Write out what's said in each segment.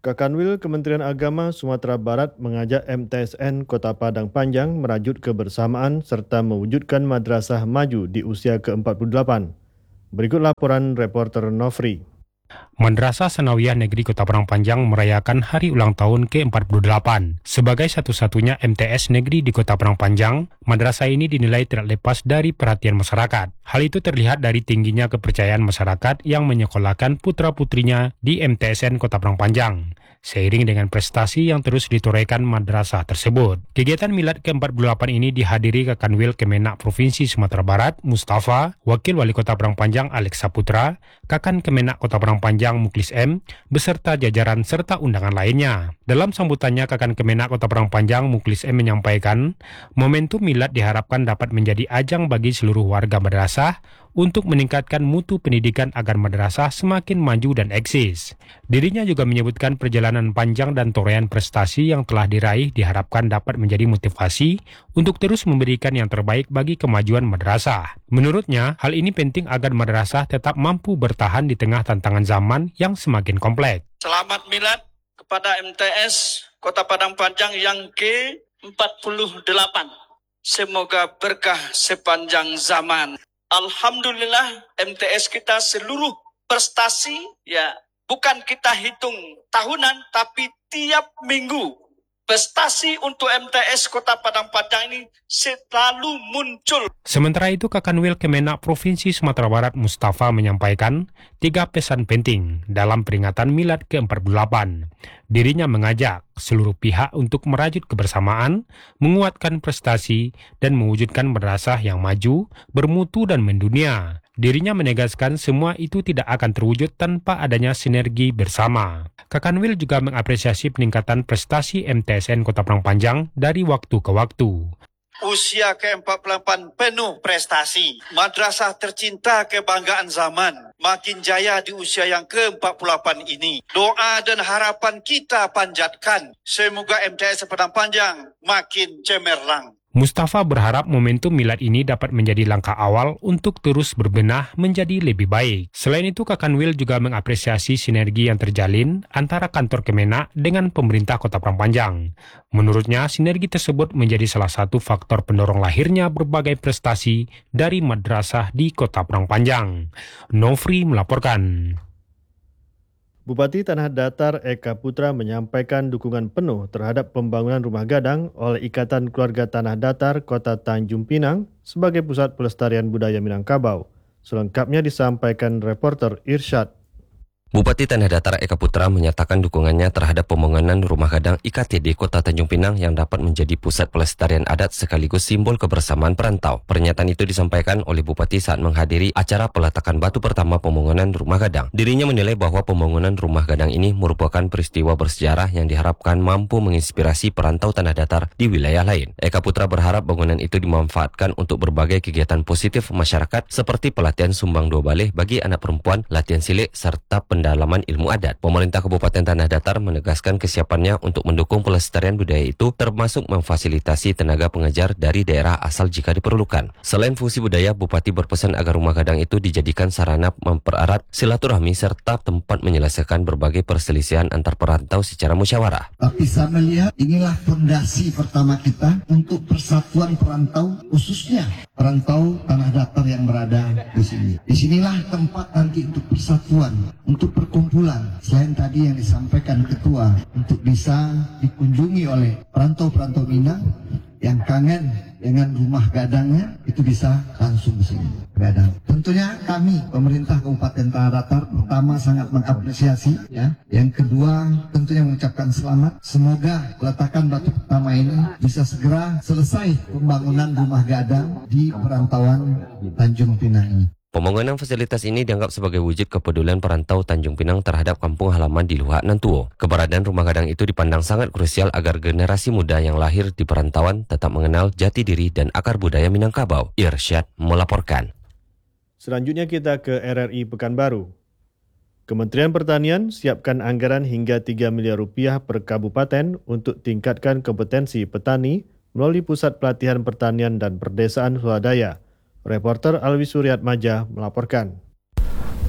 Kakanwil Kementerian Agama Sumatera Barat mengajak MTSN Kota Padang Panjang merajut kebersamaan serta mewujudkan madrasah maju di usia ke-48. Berikut laporan reporter Nofri. Madrasah Sanawiyah Negeri Kota Padang Panjang merayakan hari ulang tahun ke-48. Sebagai satu-satunya MTS negeri di Kota Padang Panjang, madrasah ini dinilai tidak lepas dari perhatian masyarakat. Hal itu terlihat dari tingginya kepercayaan masyarakat yang menyekolahkan putra-putrinya di MTSN Kota Padang Panjang, seiring dengan prestasi yang terus ditorehkan madrasah tersebut. Kegiatan milad ke-48 ini dihadiri Kakanwil Kemenak Provinsi Sumatera Barat, Mustafa, Wakil Wali Kota Padang Panjang Alex Saputra, Kakan Kemenak Kota Padang Panjang Muklis M, beserta jajaran serta undangan lainnya. Dalam sambutannya, Kakan Kemenak Kota Padang Panjang Muklis M menyampaikan, momentum milad diharapkan dapat menjadi ajang bagi seluruh warga madrasah untuk meningkatkan mutu pendidikan agar madrasah semakin maju dan eksis. Dirinya juga menyebutkan perjalanan panjang dan torehan prestasi yang telah diraih diharapkan dapat menjadi motivasi untuk terus memberikan yang terbaik bagi kemajuan madrasah. Menurutnya, hal ini penting agar madrasah tetap mampu bertahan di tengah tantangan zaman yang semakin kompleks. Selamat milad kepada MTS Kota Padang Panjang yang ke-48. Semoga berkah sepanjang zaman. Alhamdulillah MTS kita seluruh prestasi bukan kita hitung tahunan tapi tiap minggu prestasi untuk MTS Kota Padang Panjang ini selalu muncul. Sementara itu, Kakanwil Kemenak Provinsi Sumatera Barat Mustafa menyampaikan 3 pesan penting dalam peringatan milad ke-48. Dirinya mengajak seluruh pihak untuk merajut kebersamaan, menguatkan prestasi, dan mewujudkan madrasah yang maju, bermutu, dan mendunia. Dirinya menegaskan semua itu tidak akan terwujud tanpa adanya sinergi bersama. Kakanwil juga mengapresiasi peningkatan prestasi MTSN Kota Padang Panjang dari waktu ke waktu. Usia ke-48 penuh prestasi. Madrasah tercinta kebanggaan zaman. Makin jaya di usia yang ke-48 ini. Doa dan harapan kita panjatkan. Semoga MTS Padang Panjang makin cemerlang. Mustafa berharap momentum milad ini dapat menjadi langkah awal untuk terus berbenah menjadi lebih baik. Selain itu, Kakanwil juga mengapresiasi sinergi yang terjalin antara kantor Kemenak dengan pemerintah Kota Padang Panjang. Menurutnya, sinergi tersebut menjadi salah satu faktor pendorong lahirnya berbagai prestasi dari madrasah di Kota Padang Panjang. Nofri melaporkan. Bupati Tanah Datar Eka Putra menyampaikan dukungan penuh terhadap pembangunan rumah gadang oleh Ikatan Keluarga Tanah Datar Kota Tanjung Pinang sebagai pusat pelestarian budaya Minangkabau. Selengkapnya disampaikan reporter Irsyad. Bupati Tanah Datar Eka Putra menyatakan dukungannya terhadap pembangunan rumah gadang IKTD Kota Tanjung Pinang yang dapat menjadi pusat pelestarian adat sekaligus simbol kebersamaan perantau. Pernyataan itu disampaikan oleh Bupati saat menghadiri acara peletakan batu pertama pembangunan rumah gadang. Dirinya menilai bahwa pembangunan rumah gadang ini merupakan peristiwa bersejarah yang diharapkan mampu menginspirasi perantau Tanah Datar di wilayah lain. Eka Putra berharap bangunan itu dimanfaatkan untuk berbagai kegiatan positif masyarakat seperti pelatihan sumbang 2 baleh bagi anak perempuan, latihan silik, serta pendalaman ilmu adat. Pemerintah Kabupaten Tanah Datar menegaskan kesiapannya untuk mendukung pelestarian budaya itu, termasuk memfasilitasi tenaga pengajar dari daerah asal jika diperlukan. Selain fungsi budaya, Bupati berpesan agar rumah gadang itu dijadikan sarana mempererat silaturahmi serta tempat menyelesaikan berbagai perselisihan antar perantau secara musyawarah. Tapi saya melihat inilah fondasi pertama kita untuk persatuan perantau, khususnya perantau Tanah Datar yang berada di sini. Disinilah tempat nanti untuk persatuan, untuk perkumpulan. Selain tadi yang disampaikan Ketua, untuk bisa dikunjungi oleh perantau-perantau Minang yang kangen dengan rumah gadangnya, itu bisa langsung ke sini gadang. Tentunya kami pemerintah Kabupaten Tanah Datar pertama sangat mengapresiasi, Yang kedua tentunya mengucapkan selamat. Semoga peletakan batu pertama ini bisa segera selesai pembangunan rumah gadang di perantauan Tanjung Pinang ini. Pembangunan fasilitas ini dianggap sebagai wujud kepedulian perantau Tanjung Pinang terhadap kampung halaman di Luhak Nantuo. Keberadaan rumah gadang itu dipandang sangat krusial agar generasi muda yang lahir di perantauan tetap mengenal jati diri dan akar budaya Minangkabau. Irsyad melaporkan. Selanjutnya kita ke RRI Pekanbaru. Kementerian Pertanian siapkan anggaran hingga 3 miliar rupiah per kabupaten untuk tingkatkan kompetensi petani melalui Pusat Pelatihan Pertanian dan Perdesaan Swadaya. Reporter Alwi Suryatmaja melaporkan.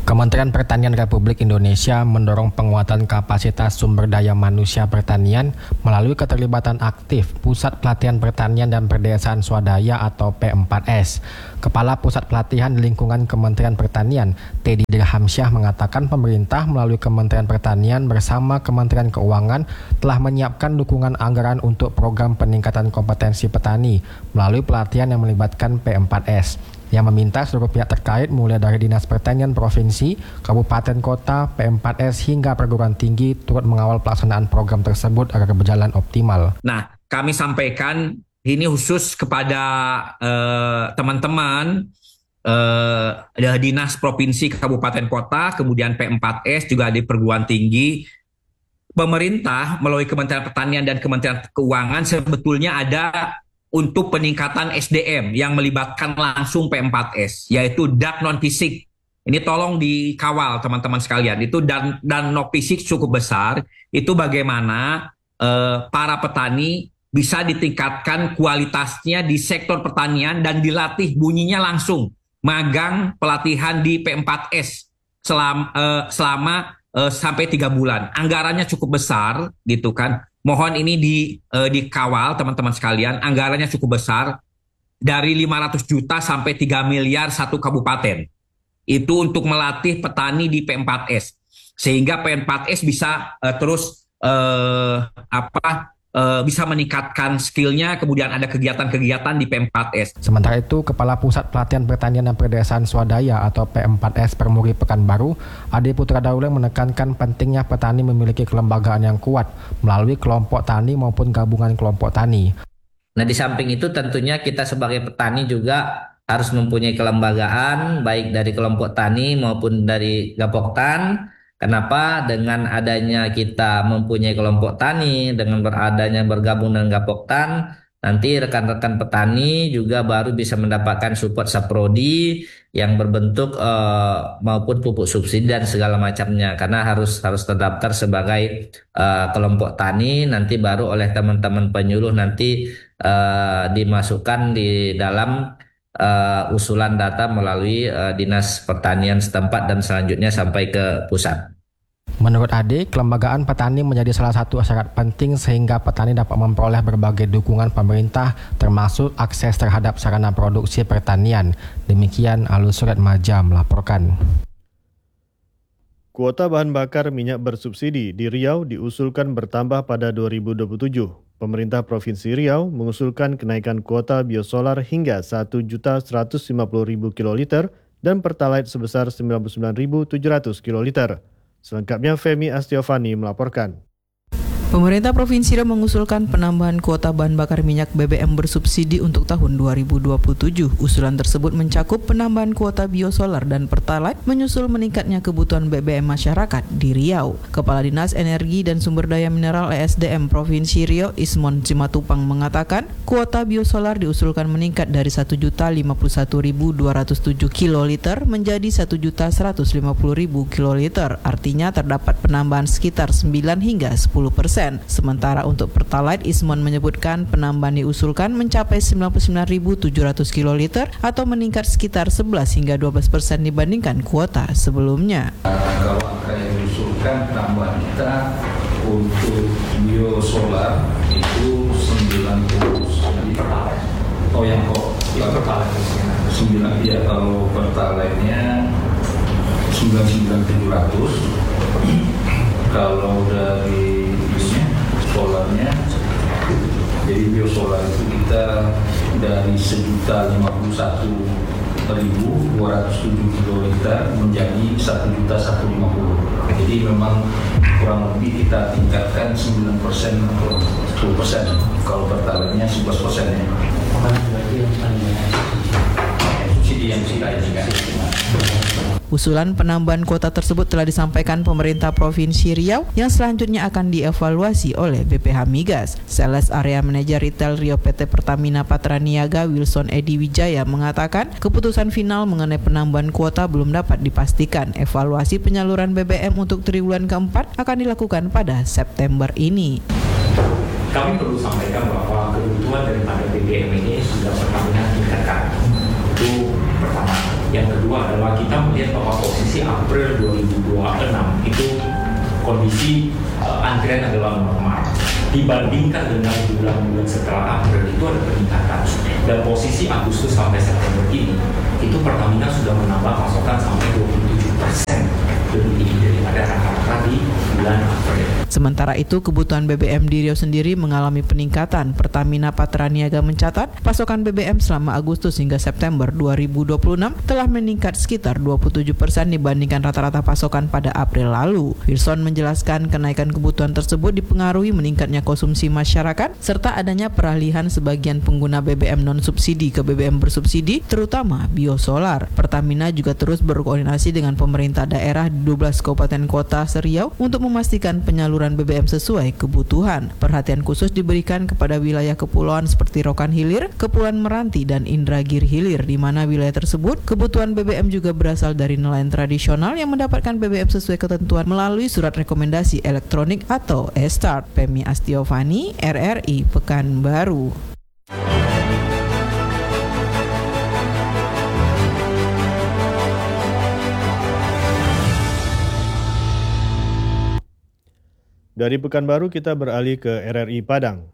Kementerian Pertanian Republik Indonesia mendorong penguatan kapasitas sumber daya manusia pertanian melalui keterlibatan aktif Pusat Pelatihan Pertanian dan Perdesaan Swadaya atau P4S. Kepala Pusat Pelatihan di lingkungan Kementerian Pertanian, Teddy Dirhamsyah mengatakan pemerintah melalui Kementerian Pertanian bersama Kementerian Keuangan telah menyiapkan dukungan anggaran untuk program peningkatan kompetensi petani melalui pelatihan yang melibatkan P4S. Yang meminta seluruh pihak terkait mulai dari Dinas Pertanian Provinsi, Kabupaten Kota, P4S hingga perguruan tinggi turut mengawal pelaksanaan program tersebut agar berjalan optimal. Nah, kami sampaikan ini khusus kepada teman-teman Dinas Provinsi, Kabupaten Kota, kemudian P4S juga di perguruan tinggi. Pemerintah melalui Kementerian Pertanian dan Kementerian Keuangan sebetulnya ada untuk peningkatan SDM yang melibatkan langsung P4S, yaitu DAK non-fisik. Ini tolong dikawal teman-teman sekalian. Itu dan non-fisik cukup besar. Itu bagaimana para petani bisa ditingkatkan kualitasnya di sektor pertanian dan dilatih bunyinya langsung. Magang pelatihan di P4S selama sampai 3 bulan. Anggarannya cukup besar gitu kan. Mohon ini dikawal teman-teman sekalian, anggarannya cukup besar, dari 500 juta sampai 3 miliar satu kabupaten. Itu untuk melatih petani di P4S. Sehingga P4S bisa terus bisa meningkatkan skillnya, kemudian ada kegiatan-kegiatan di P4S. Sementara itu, Kepala Pusat Pelatihan Pertanian dan Perdesaan Swadaya atau P4S Permuri Pekanbaru, Ade Putra Daule menekankan pentingnya petani memiliki kelembagaan yang kuat melalui kelompok tani maupun gabungan kelompok tani. Nah, di samping itu tentunya kita sebagai petani juga harus mempunyai kelembagaan baik dari kelompok tani maupun dari Gapoktan. Kenapa? Dengan adanya kita mempunyai kelompok tani, dengan adanya bergabung dengan Gapoktan, nanti rekan-rekan petani juga baru bisa mendapatkan support saprodi yang berbentuk maupun pupuk subsidi dan segala macamnya. Karena harus terdaftar sebagai kelompok tani, nanti baru oleh teman-teman penyuluh nanti dimasukkan di dalam usulan data melalui Dinas Pertanian setempat dan selanjutnya sampai ke pusat. Menurut Ade, kelembagaan petani menjadi salah satu syarat penting sehingga petani dapat memperoleh berbagai dukungan pemerintah termasuk akses terhadap sarana produksi pertanian. Demikian Alus Surat Maja melaporkan. Kuota bahan bakar minyak bersubsidi di Riau diusulkan bertambah pada 2027. Pemerintah Provinsi Riau mengusulkan kenaikan kuota biosolar hingga 1.150.000 kiloliter dan Pertalite sebesar 99.700 kiloliter. Selengkapnya Femi Astiovani melaporkan. Pemerintah Provinsi Riau mengusulkan penambahan kuota bahan bakar minyak BBM bersubsidi untuk tahun 2027. Usulan tersebut mencakup penambahan kuota biosolar dan Pertalite menyusul meningkatnya kebutuhan BBM masyarakat di Riau. Kepala Dinas Energi dan Sumber Daya Mineral ESDM Provinsi Riau, Ismon Simatupang mengatakan, kuota biosolar diusulkan meningkat dari 1.051.207 kiloliter menjadi 1.150.000 kiloliter. Artinya terdapat penambahan sekitar 9 hingga 10%. Sementara untuk Pertalite, Ismon menyebutkan penambahan diusulkan mencapai 99.700 kiloliter atau meningkat sekitar 11 hingga 12% dibandingkan kuota sebelumnya. Kalau angka yang diusulkan penambahan kita untuk biosolar itu 90. Oh yang kok Pertalite 9 ya, kalau Pertalite-nya 99.700. Kalau dari solarnya, jadi biosolar itu kita dari 1.051.207 kiloliter menjadi 1.150. Jadi memang kurang lebih kita tingkatkan 9% atau 10%. Kalau Pertalite-nya 11%-nya. Subsidi yang kita Usulan penambahan kuota tersebut telah disampaikan pemerintah Provinsi Riau yang selanjutnya akan dievaluasi oleh BPH Migas. Sales Area Manager Retail Riau PT Pertamina Patraniaga Wilson Edi Wijaya mengatakan keputusan final mengenai penambahan kuota belum dapat dipastikan. Evaluasi penyaluran BBM untuk triwulan keempat akan dilakukan pada September ini. Kami perlu sampaikan bahwa kebutuhan daripada BBM ini sudah Pertamina tingkatkan. Itu pertama. Yang kedua adalah kita melihat bahwa posisi April 2026 itu kondisi antrian adalah normal. Dibandingkan dengan bulan-bulan setelah April itu ada peningkatan. Dan posisi Agustus sampai September ini, itu Pertamina sudah menambah pasokan sampai 27% lebih tinggi daripada rata-rata di bulan April. Sementara itu, kebutuhan BBM di Riau sendiri mengalami peningkatan. Pertamina Patraniaga mencatat pasokan BBM selama Agustus hingga September 2026 telah meningkat sekitar 27% dibandingkan rata-rata pasokan pada April lalu. Wilson menjelaskan kenaikan kebutuhan tersebut dipengaruhi meningkatnya konsumsi masyarakat serta adanya peralihan sebagian pengguna BBM non-subsidi ke BBM bersubsidi, terutama biosolar. Pertamina juga terus berkoordinasi dengan pemerintah daerah di 12 kabupaten kota se-Riau untuk memastikan penyaluran BBM sesuai kebutuhan. Perhatian khusus diberikan kepada wilayah kepulauan seperti Rokan Hilir, Kepulauan Meranti, dan Indragiri Hilir, di mana wilayah tersebut kebutuhan BBM juga berasal dari nelayan tradisional yang mendapatkan BBM sesuai ketentuan melalui surat rekomendasi elektronik atau e-start. Pemi Astiovani, RRI Pekanbaru. Dari Pekanbaru kita beralih ke RRI Padang.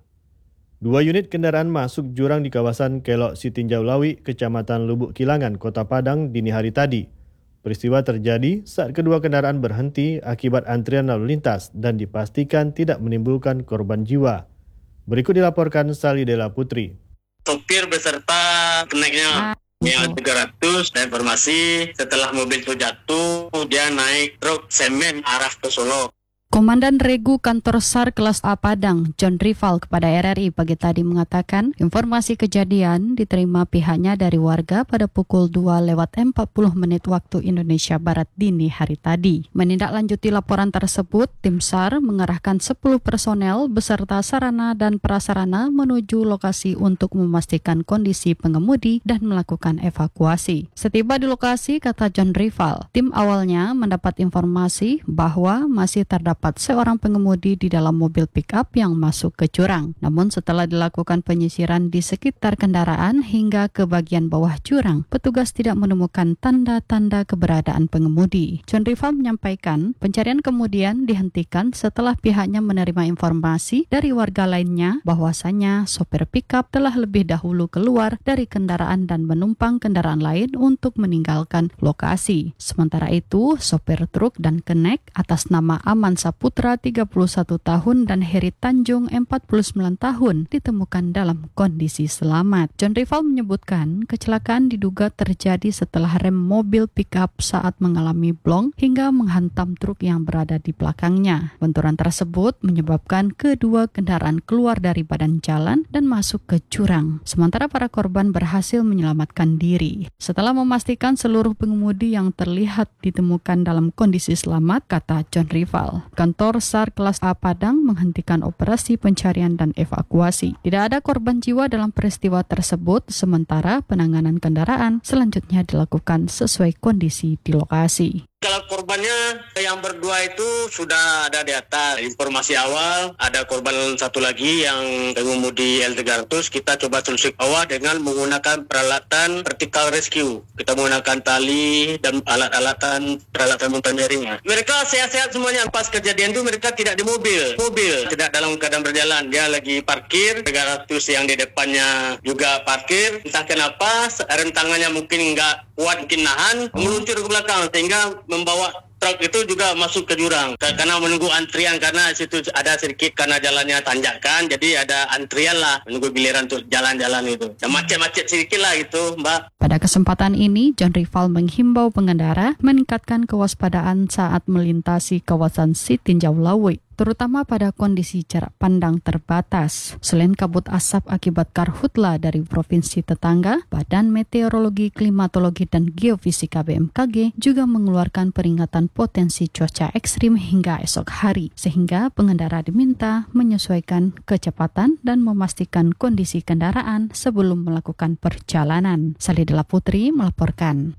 2 unit kendaraan masuk jurang di kawasan Kelok Sitinjau Lawi, Kecamatan Lubuk Kilangan, Kota Padang dini hari tadi. Peristiwa terjadi saat kedua kendaraan berhenti akibat antrian lalu lintas dan dipastikan tidak menimbulkan korban jiwa. Berikut dilaporkan Salidela Putri. Sopir beserta kenaiknya yang 300 dan informasi setelah mobil itu jatuh, dia naik truk semen arah ke Solo. Komandan Regu Kantor SAR Kelas A Padang, John Rival, kepada RRI pagi tadi mengatakan informasi kejadian diterima pihaknya dari warga pada pukul 2:40 waktu Indonesia Barat dini hari tadi. Menindaklanjuti laporan tersebut, tim SAR mengerahkan 10 personel beserta sarana dan prasarana menuju lokasi untuk memastikan kondisi pengemudi dan melakukan evakuasi. Setiba di lokasi, kata John Rival, tim awalnya mendapat informasi bahwa masih terdapat seorang pengemudi di dalam mobil pick-up yang masuk ke jurang. Namun setelah dilakukan penyisiran di sekitar kendaraan hingga ke bagian bawah jurang, petugas tidak menemukan tanda-tanda keberadaan pengemudi. John Rival menyampaikan pencarian kemudian dihentikan setelah pihaknya menerima informasi dari warga lainnya bahwasanya sopir pick-up telah lebih dahulu keluar dari kendaraan dan menumpang kendaraan lain untuk meninggalkan lokasi. Sementara itu, sopir truk dan kenek atas nama Aman Saputra 31 tahun dan Heri Tanjung 49 tahun ditemukan dalam kondisi selamat. John Rival menyebutkan kecelakaan diduga terjadi setelah rem mobil pick-up saat mengalami blong hingga menghantam truk yang berada di belakangnya. Benturan tersebut menyebabkan kedua kendaraan keluar dari badan jalan dan masuk ke jurang. Sementara para korban berhasil menyelamatkan diri. Setelah memastikan seluruh pengemudi yang terlihat ditemukan dalam kondisi selamat, kata John Rival, Kantor SAR Kelas A Padang menghentikan operasi pencarian dan evakuasi. Tidak ada korban jiwa dalam peristiwa tersebut, sementara penanganan kendaraan selanjutnya dilakukan sesuai kondisi di lokasi. Kalau korbannya yang berdua itu sudah ada di atas. Informasi awal ada korban satu lagi yang pengemudi L300. Kita coba telusuri bawah dengan menggunakan peralatan vertical rescue. Kita menggunakan tali dan alat-alatan peralatan mountaineering. Mereka sehat-sehat semuanya. Pas kejadian itu mereka tidak di mobil. Mobil tidak dalam keadaan berjalan. Dia lagi parkir. 300 yang di depannya juga parkir. Entah kenapa rem tangannya mungkin nggak kuat, mungkin nahan, meluncur ke belakang sehingga membawa truk itu juga masuk ke jurang karena menunggu antrian, karena situ ada sedikit karena jalannya tanjakan, jadi ada antrian lah menunggu giliran untuk jalan-jalan itu. Dan macet-macet sedikit lah itu, Mbak. Pada kesempatan ini, John Rival menghimbau pengendara meningkatkan kewaspadaan saat melintasi kawasan Sitinjau Lawi, terutama pada kondisi jarak pandang terbatas. Selain kabut asap akibat karhutla dari provinsi tetangga, Badan Meteorologi, Klimatologi, dan Geofisika BMKG juga mengeluarkan peringatan potensi cuaca ekstrim hingga esok hari, sehingga pengendara diminta menyesuaikan kecepatan dan memastikan kondisi kendaraan sebelum melakukan perjalanan. Salidela Putri melaporkan.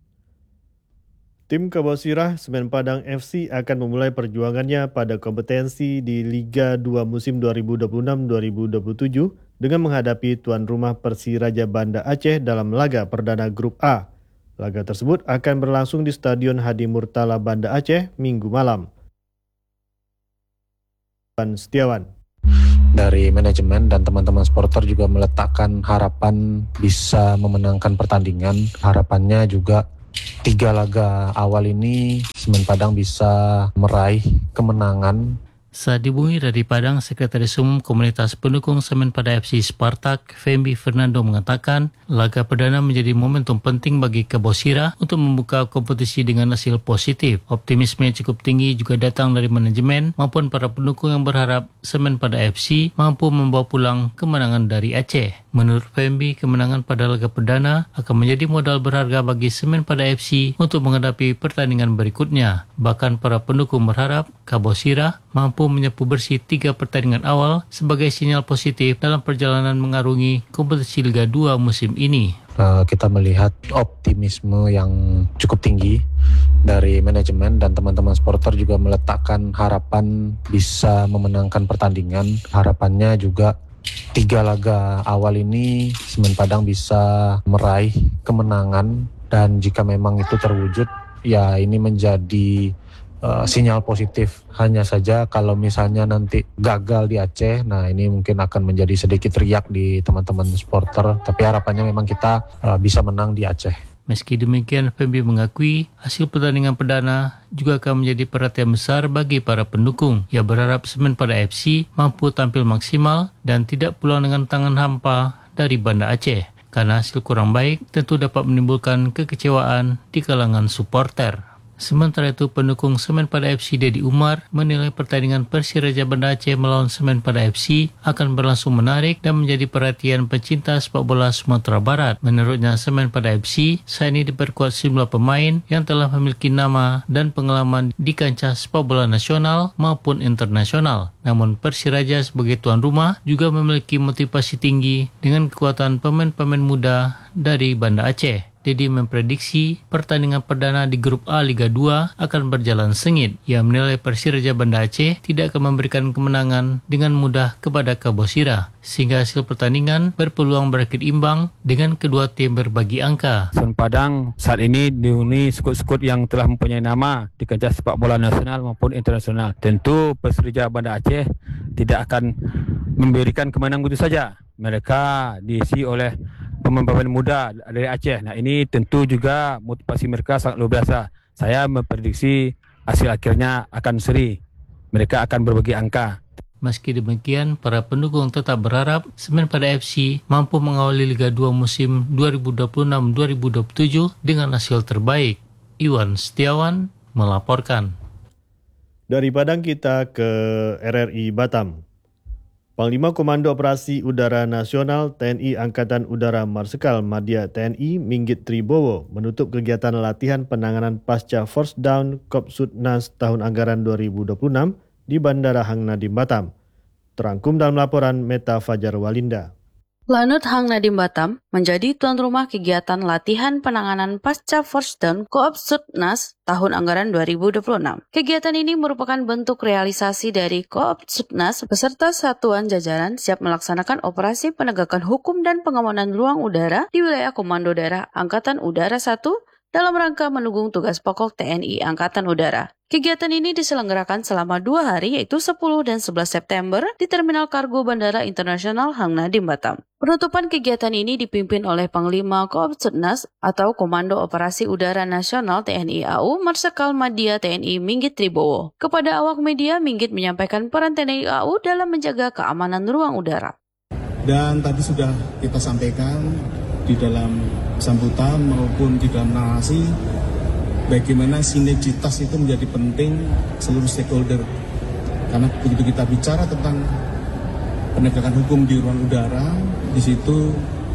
Tim Kabosirah Semen Padang FC akan memulai perjuangannya pada kompetensi di Liga 2 musim 2026-2027 dengan menghadapi tuan rumah Persiraja Banda Aceh dalam laga perdana Grup A. Laga tersebut akan berlangsung di Stadion Hadi Murtala Banda Aceh Minggu malam. Setiawan. Dari manajemen dan teman-teman supporter juga meletakkan harapan bisa memenangkan pertandingan. Harapannya juga 3 laga awal ini Semen Padang bisa meraih kemenangan. Saat dihubungi dari Padang, Sekretaris Umum Komunitas Pendukung Semen Padang FC Spartak, Fembi Fernando mengatakan, laga perdana menjadi momentum penting bagi Kabosira untuk membuka kompetisi dengan hasil positif. Optimisme yang cukup tinggi juga datang dari manajemen maupun para pendukung yang berharap Semen Padang FC mampu membawa pulang kemenangan dari Aceh. Menurut Fembi, kemenangan pada laga perdana akan menjadi modal berharga bagi Semen Padang FC untuk menghadapi pertandingan berikutnya. Bahkan para pendukung berharap Kabosira mampu menyapu bersih 3 pertandingan awal sebagai sinyal positif dalam perjalanan mengarungi kompetisi Liga 2 musim ini. Kita melihat optimisme yang cukup tinggi dari manajemen dan teman-teman supporter juga meletakkan harapan bisa memenangkan pertandingan. Harapannya juga 3 laga awal ini Semen Padang bisa meraih kemenangan, dan jika memang itu terwujud, ya ini menjadi sinyal positif. Hanya saja kalau misalnya nanti gagal di Aceh, nah ini mungkin akan menjadi sedikit riak di teman-teman supporter, tapi harapannya memang kita bisa menang di Aceh. Meski demikian, Fembi mengakui hasil pertandingan perdana juga akan menjadi perhatian besar bagi para pendukung. Ia berharap Semen Padang FC mampu tampil maksimal dan tidak pulang dengan tangan hampa dari Banda Aceh, karena hasil kurang baik tentu dapat menimbulkan kekecewaan di kalangan supporter. Sementara itu, pendukung Semen Padang FC Dedi Umar menilai pertandingan Persiraja Banda Aceh melawan Semen Padang FC akan berlangsung menarik dan menjadi perhatian pecinta sepak bola Sumatera Barat. Menurutnya, Semen Padang FC saat ini diperkuat sejumlah pemain yang telah memiliki nama dan pengalaman di kancah sepak bola nasional maupun internasional. Namun Persiraja sebagai tuan rumah juga memiliki motivasi tinggi dengan kekuatan pemain-pemain muda dari Banda Aceh. Dedi memprediksi pertandingan perdana di grup A Liga 2 akan berjalan sengit. Ia menilai Persiraja Banda Aceh tidak akan memberikan kemenangan dengan mudah kepada Kabosira, sehingga hasil pertandingan berpeluang berakhir imbang dengan kedua tim berbagi angka. Semen Padang saat ini dihuni skut-skut yang telah mempunyai nama di kancah sepak bola nasional maupun internasional. Tentu Persiraja Banda Aceh tidak akan memberikan kemenangan begitu saja. Mereka diisi oleh pemain-pemain muda dari Aceh. Nah, ini tentu juga motivasi mereka sangat luar biasa. Saya memprediksi hasil akhirnya akan seri. Mereka akan berbagi angka. Meski demikian, para pendukung tetap berharap Semen Padang FC mampu mengawali Liga 2 musim 2026-2027 dengan hasil terbaik. Iwan Setiawan melaporkan. Dari Padang kita ke RRI Batam. Panglima Komando Operasi Udara Nasional TNI Angkatan Udara Marsikal Madya TNI Minggit Tribowo menutup kegiatan latihan penanganan pasca Force Down Kopsudnas tahun anggaran 2026 di Bandara Hang Nadim Batam. Terangkum dalam laporan Meta Fajar Walinda. Lanut Hang Nadim Batam menjadi tuan rumah kegiatan latihan penanganan pasca Force Down Kopsudnas tahun anggaran 2026. Kegiatan ini merupakan bentuk realisasi dari Kopsudnas beserta satuan jajaran siap melaksanakan operasi penegakan hukum dan pengamanan ruang udara di wilayah Komando Daerah Angkatan Udara 1 dalam rangka mendukung tugas pokok TNI Angkatan Udara. Kegiatan ini diselenggarakan selama 2 hari yaitu 10 dan 11 September di Terminal Kargo Bandara Internasional Hang Nadim Batam. Penutupan kegiatan ini dipimpin oleh Panglima Kopsudnas atau Komando Operasi Udara Nasional TNI AU Marsikal Madya TNI Minggit Tribowo. Kepada awak media, Minggit menyampaikan peran TNI AU dalam menjaga keamanan ruang udara. Dan tadi sudah kita sampaikan di dalam sambutan maupun di dalam narasi bagaimana sinergitas itu menjadi penting seluruh stakeholder. Karena begitu kita bicara tentang penegakan hukum di ruang udara, di situ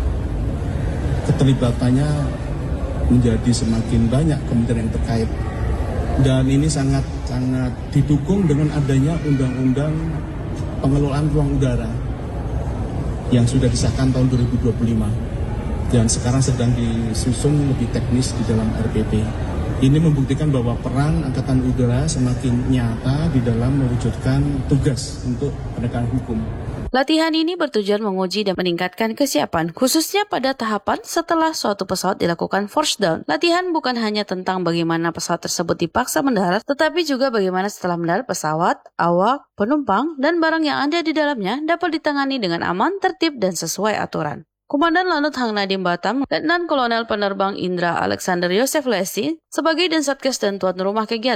keterlibatannya menjadi semakin banyak kementerian yang terkait. Dan ini sangat didukung dengan adanya undang-undang pengelolaan ruang udara yang sudah disahkan tahun 2025. Dan sekarang sedang disusun lebih teknis di dalam RPP. Ini membuktikan bahwa peran Angkatan Udara semakin nyata di dalam mewujudkan tugas untuk penegakan hukum. Latihan ini bertujuan menguji dan meningkatkan kesiapan, khususnya pada tahapan setelah suatu pesawat dilakukan force down. Latihan bukan hanya tentang bagaimana pesawat tersebut dipaksa mendarat, tetapi juga bagaimana setelah mendarat pesawat, awak, penumpang, dan barang yang ada di dalamnya dapat ditangani dengan aman, tertib, dan sesuai aturan. Komandan Lanut Hang Nadiem Batam, Letnan Kolonel Penerbang Indra Alexander Yosef Lesi, sebagai Densatkes dan tuan rumah kegiatan